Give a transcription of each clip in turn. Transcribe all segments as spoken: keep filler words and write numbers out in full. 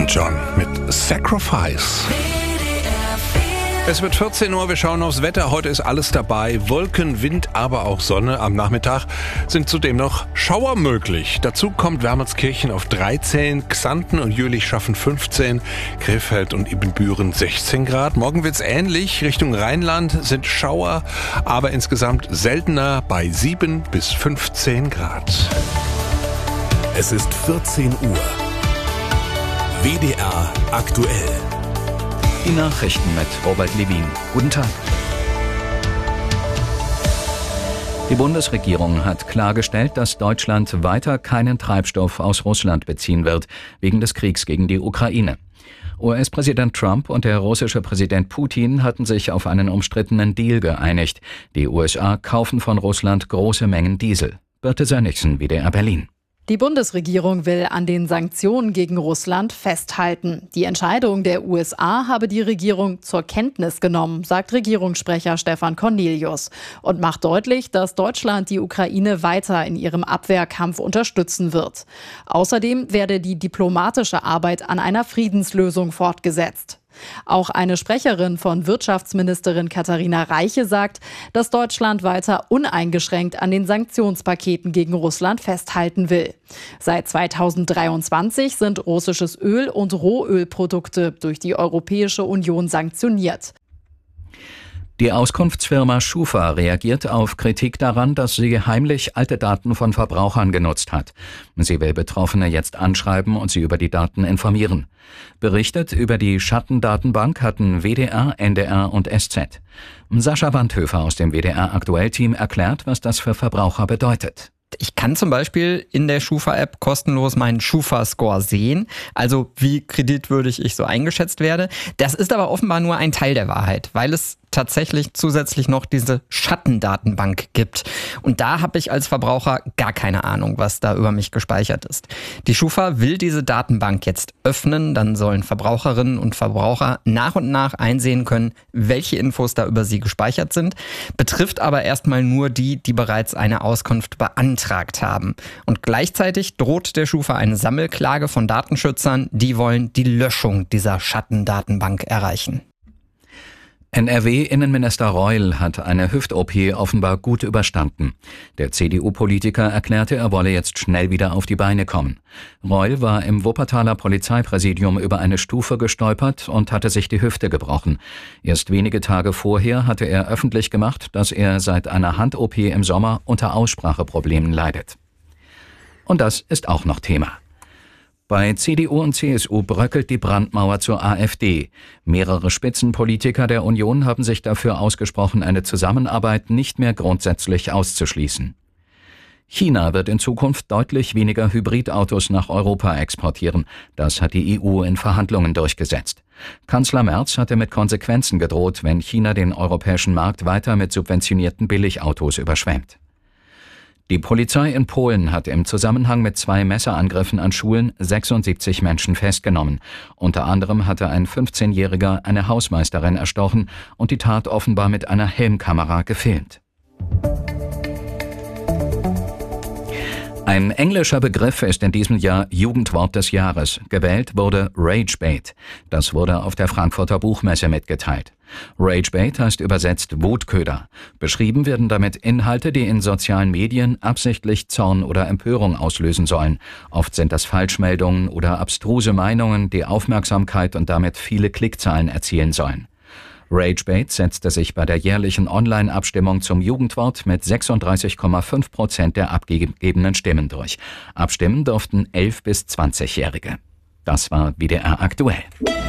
Elton John mit Sacrifice. Es wird vierzehn Uhr, wir schauen aufs Wetter. Heute ist alles dabei. Wolken, Wind, aber auch Sonne. Am Nachmittag sind zudem noch Schauer möglich. Dazu kommt Wermelskirchen auf dreizehn, Xanten und Jülich schaffen fünfzehn, Krefeld und Ibbenbüren sechzehn Grad. Morgen wird's ähnlich. Richtung Rheinland sind Schauer, aber insgesamt seltener bei sieben bis fünfzehn Grad. Es ist vierzehn Uhr. W D R aktuell. Die Nachrichten mit Robert Levin. Guten Tag. Die Bundesregierung hat klargestellt, dass Deutschland weiter keinen Treibstoff aus Russland beziehen wird, wegen des Kriegs gegen die Ukraine. U S-Präsident Trump und der russische Präsident Putin hatten sich auf einen umstrittenen Deal geeinigt. Die U S A kaufen von Russland große Mengen Diesel. Birte Sönnigsen, W D R Berlin. Die Bundesregierung will an den Sanktionen gegen Russland festhalten. Die Entscheidung der U S A habe die Regierung zur Kenntnis genommen, sagt Regierungssprecher Stefan Cornelius und macht deutlich, dass Deutschland die Ukraine weiter in ihrem Abwehrkampf unterstützen wird. Außerdem werde die diplomatische Arbeit an einer Friedenslösung fortgesetzt. Auch eine Sprecherin von Wirtschaftsministerin Katharina Reiche sagt, dass Deutschland weiter uneingeschränkt an den Sanktionspaketen gegen Russland festhalten will. Seit zweitausenddreiundzwanzig sind russisches Öl und Rohölprodukte durch die Europäische Union sanktioniert. Die Auskunftsfirma Schufa reagiert auf Kritik daran, dass sie heimlich alte Daten von Verbrauchern genutzt hat. Sie will Betroffene jetzt anschreiben und sie über die Daten informieren. Berichtet über die Schattendatenbank hatten W D R, N D R und S Z. Sascha Wandhöfer aus dem W D R Aktuell-Team erklärt, was das für Verbraucher bedeutet. Ich kann zum Beispiel in der Schufa-App kostenlos meinen Schufa-Score sehen, also wie kreditwürdig ich so eingeschätzt werde. Das ist aber offenbar nur ein Teil der Wahrheit, weil es tatsächlich zusätzlich noch diese Schattendatenbank gibt. Und da habe ich als Verbraucher gar keine Ahnung, was da über mich gespeichert ist. Die Schufa will diese Datenbank jetzt öffnen, dann sollen Verbraucherinnen und Verbraucher nach und nach einsehen können, welche Infos da über sie gespeichert sind, betrifft aber erstmal nur die, die bereits eine Auskunft beantragt haben. Und gleichzeitig droht der Schufa eine Sammelklage von Datenschützern, die wollen die Löschung dieser Schattendatenbank erreichen. N R W-Innenminister Reul hat eine Hüft-O P offenbar gut überstanden. Der C D U-Politiker erklärte, er wolle jetzt schnell wieder auf die Beine kommen. Reul war im Wuppertaler Polizeipräsidium über eine Stufe gestolpert und hatte sich die Hüfte gebrochen. Erst wenige Tage vorher hatte er öffentlich gemacht, dass er seit einer Hand-O P im Sommer unter Ausspracheproblemen leidet. Und das ist auch noch Thema. Bei C D U und C S U bröckelt die Brandmauer zur AfD. Mehrere Spitzenpolitiker der Union haben sich dafür ausgesprochen, eine Zusammenarbeit nicht mehr grundsätzlich auszuschließen. China wird in Zukunft deutlich weniger Hybridautos nach Europa exportieren. Das hat die E U in Verhandlungen durchgesetzt. Kanzler Merz hatte mit Konsequenzen gedroht, wenn China den europäischen Markt weiter mit subventionierten Billigautos überschwemmt. Die Polizei in Polen hat im Zusammenhang mit zwei Messerangriffen an Schulen sechsundsiebzig Menschen festgenommen. Unter anderem hatte ein fünfzehnjähriger eine Hausmeisterin erstochen und die Tat offenbar mit einer Helmkamera gefilmt. Ein englischer Begriff ist in diesem Jahr Jugendwort des Jahres. Gewählt wurde Ragebait. Das wurde auf der Frankfurter Buchmesse mitgeteilt. Ragebait heißt übersetzt Wutköder. Beschrieben werden damit Inhalte, die in sozialen Medien absichtlich Zorn oder Empörung auslösen sollen. Oft sind das Falschmeldungen oder abstruse Meinungen, die Aufmerksamkeit und damit viele Klickzahlen erzielen sollen. Ragebait setzte sich bei der jährlichen Online-Abstimmung zum Jugendwort mit sechsunddreißig Komma fünf Prozent der abgegebenen Stimmen durch. Abstimmen durften elf- bis zwanzigjährige. Das war W D R aktuell.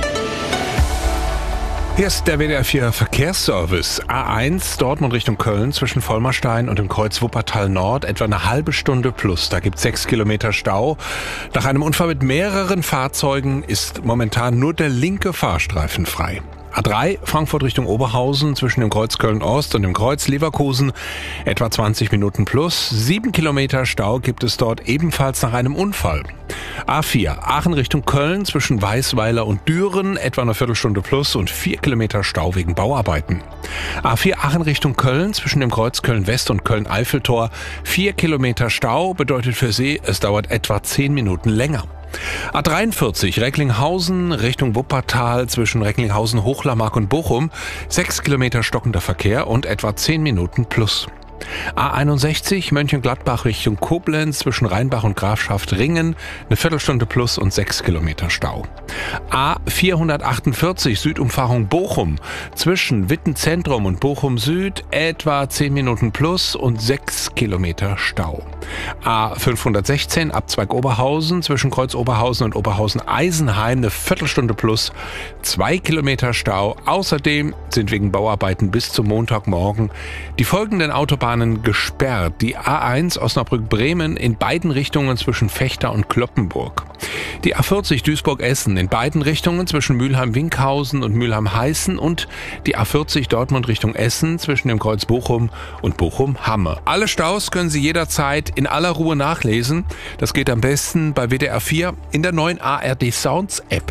Hier ist der W D R vier Verkehrsservice. A eins, Dortmund Richtung Köln, zwischen Vollmerstein und dem Kreuz Wuppertal Nord, etwa eine halbe Stunde plus. Da gibt es sechs Kilometer Stau. Nach einem Unfall mit mehreren Fahrzeugen ist momentan nur der linke Fahrstreifen frei. A drei, Frankfurt Richtung Oberhausen, zwischen dem Kreuz Köln-Ost und dem Kreuz Leverkusen, etwa zwanzig Minuten plus. Sieben Kilometer Stau gibt es dort ebenfalls nach einem Unfall. A vier, Aachen Richtung Köln, zwischen Weißweiler und Düren, etwa eine Viertelstunde plus und vier Kilometer Stau wegen Bauarbeiten. A vier, Aachen Richtung Köln, zwischen dem Kreuz Köln-West und Köln-Eiffeltor, vier Kilometer Stau bedeutet für Sie, es dauert etwa zehn Minuten länger. A dreiundvierzig Recklinghausen Richtung Wuppertal zwischen Recklinghausen, Hochlamag und Bochum. sechs Kilometer stockender Verkehr und etwa zehn Minuten plus. A einundsechzig Mönchengladbach Richtung Koblenz zwischen Rheinbach und Grafschaft Ringen, eine Viertelstunde plus und sechs Kilometer Stau. A vierhundertachtundvierzig Südumfahrung Bochum zwischen Witten Zentrum und Bochum Süd, etwa zehn Minuten plus und sechs Kilometer Stau. A fünfhundertsechzehn Abzweig Oberhausen zwischen Kreuz Oberhausen und Oberhausen-Eisenheim, eine Viertelstunde plus, zwei Kilometer Stau. Außerdem sind wegen Bauarbeiten bis zum Montagmorgen die folgenden Autobahnen gesperrt. Die A eins Osnabrück-Bremen in beiden Richtungen zwischen Vechta und Cloppenburg. Die A vierzig Duisburg-Essen in beiden Richtungen zwischen Mülheim-Winkhausen und Mülheim-Heißen und die A vierzig Dortmund Richtung Essen zwischen dem Kreuz Bochum und Bochum-Hamme. Alle Staus können Sie jederzeit in aller Ruhe nachlesen. Das geht am besten bei W D R vier in der neuen A R D Sounds App.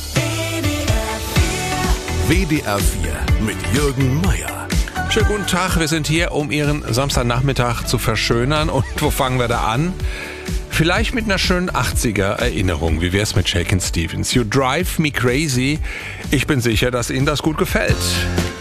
W D R vier mit Jürgen Meier. Schönen guten Tag, wir sind hier, um Ihren Samstagnachmittag zu verschönern. Und wo fangen wir da an? Vielleicht mit einer schönen achtziger-Erinnerung. Wie wär's mit Shakin' Stevens? You Drive Me Crazy. Ich bin sicher, dass Ihnen das gut gefällt.